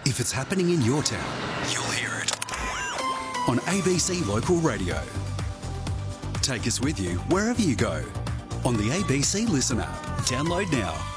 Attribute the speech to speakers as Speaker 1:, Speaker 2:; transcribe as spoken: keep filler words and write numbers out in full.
Speaker 1: If it's happening in your town, you'll hear it on A B C Local Radio. Take us with you wherever you go on the A B C Listen app. Download now.